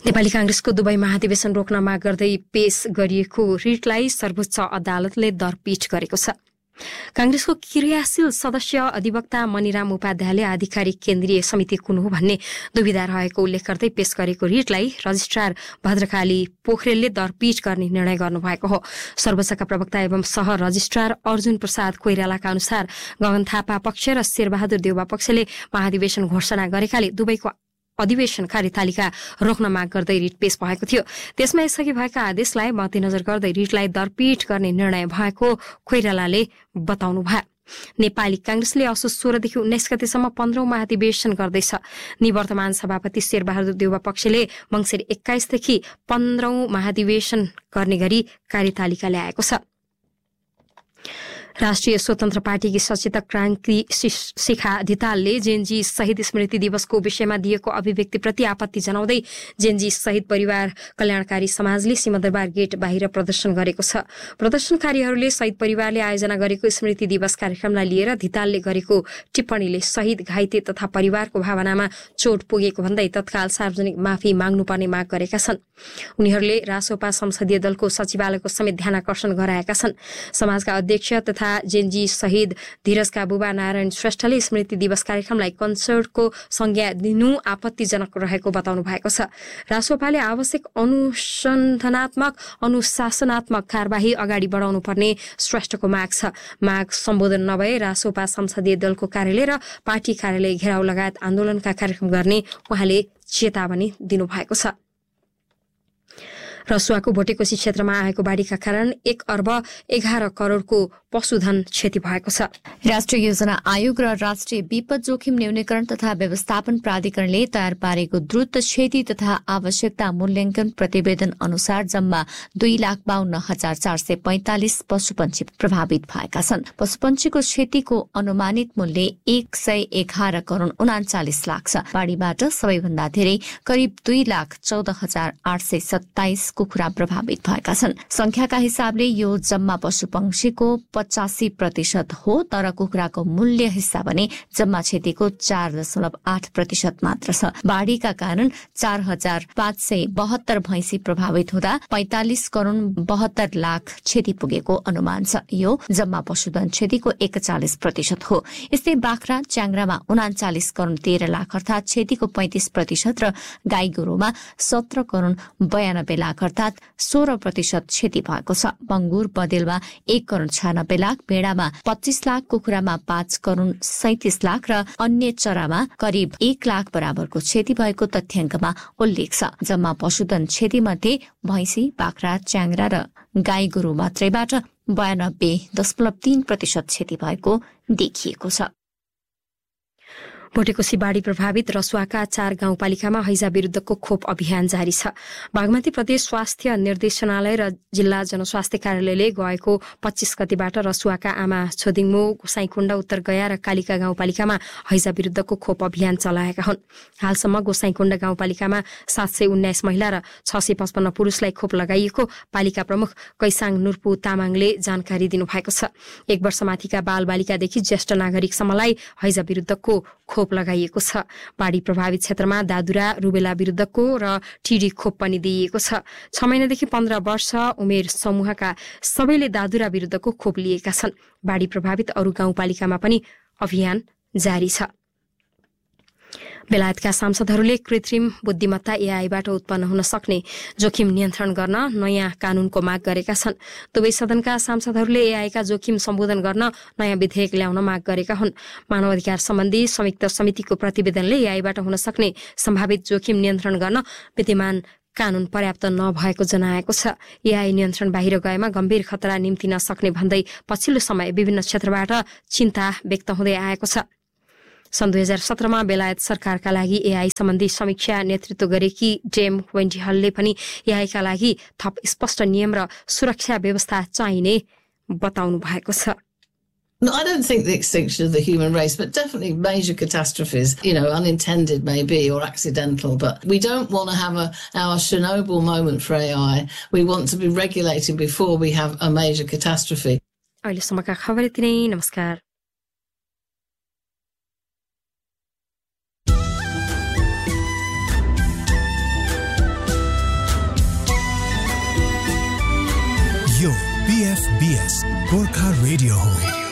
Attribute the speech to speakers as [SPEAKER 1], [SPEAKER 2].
[SPEAKER 1] Nepali कांग्रेसको Dubai महाधिवेशन रोक्न माग गर्दै पेश गरिएको रिटलाई सर्वोच्च अदालतले दरपीठ गरेको छ। कांग्रेसको क्रियाशील सदस्य अधिवक्ता मणिराम उपाध्यायले आधिकारिक केन्द्रीय समिति कुन हो भन्ने दुविधा रहेको उल्लेख गर्दै पेश गरेको रिटलाई रजिस्ट्रार भद्रकाली पोखरेलले दरपीठ गर्ने निर्णय गर्नुभएको हो। सर्वोच्चका प्रवक्ता एवं सह रजिस्ट्रार अर्जुन प्रसाद कोइरालाका अनुसार गगन थापा पक्ष र शेरबहादुर देउवा पक्षले महाधिवेशन घोषणा गरेकाले दुबईको अधिवेशन कार्यतालिका रोक्न माग गर्दै रिट पेश भएको थियो। त्यसमा यसअघि भएका आदेशलाई मध्यनजर गर्दै रिटलाई दरपीठ गर्ने निर्णय भएको कोइरालाले बताउनुभयो। नेपाली कांग्रेसले असोज 16 देखि 19 गतेसम्म 15औं महाधिवेशन गर्दैछ। निवर्तमान सभापति शेरबहादुर देउवा पक्षले मंसिर 21 देखि 15औं महाधिवेशन गर्ने गरी कार्यतालिका ल्याएको छ। राष्ट्रिय स्वतन्त्र पार्टीकी सचेतक क्रान्ति शिखा धितालले जेनजी शहीद स्मृति दिवसको विषयमा दिएको अभिव्यक्तिप्रति आपत्ति जनाउँदै जेनजी शहीद परिवार कल्याणकारी समाजले सिंहदरबार गेट बाहिर प्रदर्शन गरेको छ। प्रदर्शनकारीहरूले शहीद परिवारले आयोजना गरेको स्मृति दिवस कार्यक्रमलाई लिएर धितालले गरेको टिप्पणीले शहीद घाइते तथा परिवारको भावनामा चोट पुगेको भन्दै तत्काल सार्वजनिक माफी माग्नुपर्ने माग गरेका छन्। उनीहरूले रासोपा संसदीय दलको सचिवालयको समेत ध्यानाकर्षण गराएका छन्। समाजका अध्यक्ष तथा जेनजी शहीद धीरजका बुबा नारायण श्रेष्ठले स्मृति दिवस कार्यक्रमलाई कन्सर्टको संज्ञा दिनु आपत्तिजनक रहेको बताउनु भएको छ। रासोपाले आवश्यक अनुसन्धानात्मक अनुशासनात्मक कार्यवाही अगाडि बढाउनु पर्ने श्रेष्ठको माग छ। माग सम्बोधन नभए रासोपा संसदीय दलको कार्यालय र पार्टी कार्यालय घेराउ लगायत आन्दोलनका कार्यक्रम गर्ने उहाँले चेतावनी दिनुभएको छ। रसुवाको भोटेकोशी क्षेत्रमा आएको बाढीका कारण 1 अर्ब 11 करोड़को पशुधन क्षति भएको छ।
[SPEAKER 2] राष्ट्रिय योजना आयोग र राष्ट्रिय विपद जोखिम न्यूनीकरण तथा व्यवस्थापन प्राधिकरणले तयार पारेको द्रुत क्षति तथा आवश्यकता मूल्याङ्कन प्रतिवेदन अनुसार जम्मा 2,52,445 पशुपन्छी प्रभावित भएका छन्। पशुपन्छीको क्षतिको अनुमानित मूल्य 111 करोड़ 39 लाख छ। बाढीबाट सबैभन्दा धेरै करिब 2,14,827 कुखुरा प्रभावित भएका छन्। संख्याका हिसाबले यो जम्मा पशुपक्षीको 85% हो, तर कुखुराको मूल्य हिस्सा भने जम्मा क्षतिको 4.8% मात्र छ। बाढीका कारण 4,572 भैंसी प्रभावित हुँदा 45 करोड़ 72 लाख क्षति पुगेको अनुमान छ। यो जम्मा पशुधन क्षतिको 41% हो। यस्तै बाख्रा च्याङ्ग्रामा 39 करोड़ 13 लाख अर्थात क्षतिको 35% र गाई गोरुमा 17 करोड़ 92 लाख अर्थात 16% क्षति भएको छ। बंगुर बदेलमा 1 करोड़ 96 लाख, भेडामा 25 लाख, कुखुरामा 5 करोड़ 37 लाख र अन्य चरामा करिब 1 लाख बराबरको क्षति भएको तथ्याङ्कमा उल्लेख छ। जम्मा पशुधन क्षति मध्ये भैंसी, बाख्रा, च्याङ्ग्रा र गाई गोरु मात्रैबाट 92.3% क्षति भएको देखिएको छ।
[SPEAKER 1] भोटेकोशी बाढी प्रभावित रसुवाका 4 गाउँपालिकामा हैजा विरुद्धको खोप अभियान जारी छ। बागमती प्रदेश स्वास्थ्य निर्देशनालय र जिल्ला जनस्वास्थ्य कार्यालयले गएको 25 गतेबाट रसुवाका आमा छोदिङमो, गोसाइँकुण्ड, उत्तर गया र कालिका गाउँपालिकामा हैजा विरुद्धको खोप अभियान चलाएका हुन्। हालसम्म गोसाइँकुण्ड गाउँपालिकामा 719 महिला र 655 पुरुषलाई खोप लगाइएको पालिका प्रमुख कैसाङ नुर्पु तामाङले जानकारी दिनुभएको छ। 1 वर्षमाथिका बालबालिकादेखि ज्येष्ठ नागरिकसम्मलाई हैजा विरुद्धको खोप लगाइएको छ। बाढी प्रभावित क्षेत्रमा दादुरा, रुबेला विरुद्धको र टिडी खोप पनि दिइएको छ। 6 महिनादेखि 15 वर्ष उमेर समूहका सबैले दादुरा विरुद्धको खोप लिएका छन्। बाढी प्रभावित अरू गाउँपालिकामा पनि अभियान जारी छ। बेलायतका सांसदहरूले कृत्रिम बुद्धिमत्ता एआईबाट उत्पन्न हुन सक्ने जोखिम नियन्त्रण गर्न नयाँ कानूनको माग गरेका छन्। दुवै सदनका सांसदहरूले एआईका जोखिम सम्बोधन गर्न नयाँ विधेयक ल्याउन माग गरेका हुन्। मानवाधिकार सम्बन्धी संयुक्त समितिको प्रतिवेदनले एआईबाट हुन सक्ने सम्भावित जोखिम नियन्त्रण गर्न विद्यमान कानून पर्याप्त नभएको जनाएको छ। एआई नियन्त्रण बाहिर गएमा गम्भीर खतरा निम्तिन सक्ने भन्दै पछिल्लो समय विभिन्न क्षेत्रबाट चिन्ता व्यक्त हुँदै आएको छ। सन् 2017मा बेलायत सरकारका लागि एआई सम्बन्धी समीक्षा नेतृत्व गरेकी डेम वेन्डी हलले पनि एआईका लागि थप स्पष्ट नियम र सुरक्षा व्यवस्था चाहिने बताउनु भएको छ।
[SPEAKER 3] I don't think the extinction of the human race, but definitely major catastrophes, unintended maybe or accidental, but we don't want to have our Chernobyl moment for AI. We want to be regulated before we have a major catastrophe.
[SPEAKER 1] अहिलेसम्मका खबर यति नै। नमस्कार।
[SPEAKER 4] यो PFBS Gorkha radio हो।